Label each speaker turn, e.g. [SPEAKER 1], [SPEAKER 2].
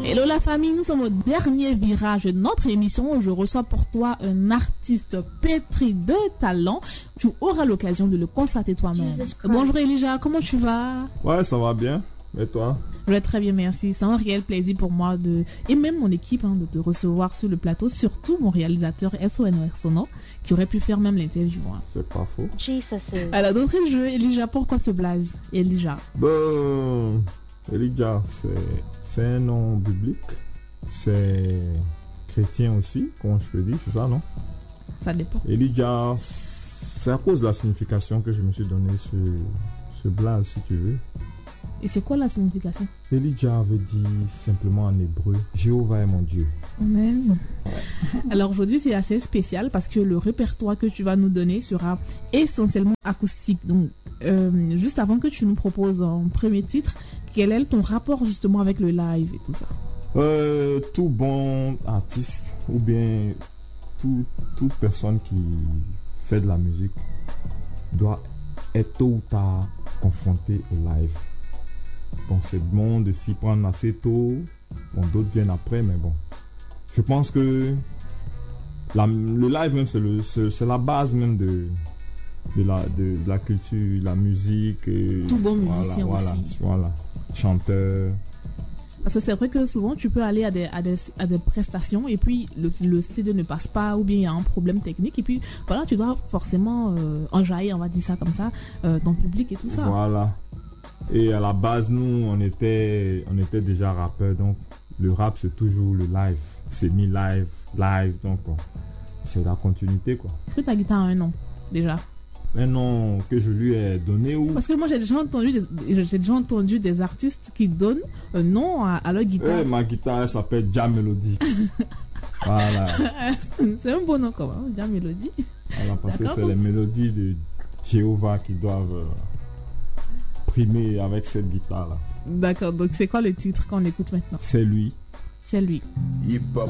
[SPEAKER 1] Hello la famille, nous sommes au dernier virage de notre émission. Je reçois pour toi un artiste pétri de talent. Tu auras l'occasion de le constater toi-même. Bonjour Elijah, comment tu vas?
[SPEAKER 2] Ouais, ça va bien. Et toi?
[SPEAKER 1] Je vais très bien, merci. C'est un réel plaisir pour moi et même mon équipe de te recevoir sur le plateau, surtout mon réalisateur SONOR Sono, qui aurait pu faire même l'interview.
[SPEAKER 2] C'est pas faux.
[SPEAKER 1] Alors, d'entrée de jeu, Elijah, pourquoi ce blaze? Elijah.
[SPEAKER 2] Bon, Elijah, c'est un nom biblique. C'est chrétien aussi, comment je peux dire, c'est ça, non?
[SPEAKER 1] Ça dépend.
[SPEAKER 2] Elijah, c'est à cause de la signification que je me suis donné ce blaze, si tu veux.
[SPEAKER 1] Et c'est quoi la signification?
[SPEAKER 2] Elijah veut dire simplement en hébreu, Jéhovah est mon Dieu.
[SPEAKER 1] Amen. Alors aujourd'hui c'est assez spécial parce que le répertoire que tu vas nous donner sera essentiellement acoustique. Donc juste avant que tu nous proposes un premier titre, quel est ton rapport justement avec le live et tout ça?
[SPEAKER 2] Tout bon artiste ou bien toute personne qui fait de la musique doit être tôt ou tard confronté au live. Bon, c'est bon de s'y prendre assez tôt. Bon, d'autres viennent après, mais bon. Je pense que le live même, c'est la base même de la culture, la musique.
[SPEAKER 1] Tout bon musicien aussi.
[SPEAKER 2] Voilà, chanteur.
[SPEAKER 1] Parce que c'est vrai que souvent, tu peux aller à des prestations et puis le CD ne passe pas ou bien il y a un problème technique. Et puis, voilà, tu dois forcément enjailler, on va dire ça comme ça, ton public et tout ça.
[SPEAKER 2] Voilà. Et à la base, nous, on était déjà rappeurs, donc le rap, c'est toujours le live. C'est mi-live, live, donc c'est la continuité, quoi.
[SPEAKER 1] Est-ce que ta guitare a un nom, déjà?
[SPEAKER 2] Un nom que je lui ai donné ou...
[SPEAKER 1] Parce que moi, j'ai déjà entendu des artistes qui donnent un nom à leur guitare.
[SPEAKER 2] Ma guitare, elle s'appelle Jam Melody. Voilà.
[SPEAKER 1] C'est un bon nom, quand même, Jam Melody.
[SPEAKER 2] Voilà, parce que c'est les mélodies de Jéhovah qui doivent... primer avec cette guitare là.
[SPEAKER 1] D'accord, donc c'est quoi le titre qu'on écoute maintenant?
[SPEAKER 2] C'est lui.
[SPEAKER 1] C'est lui.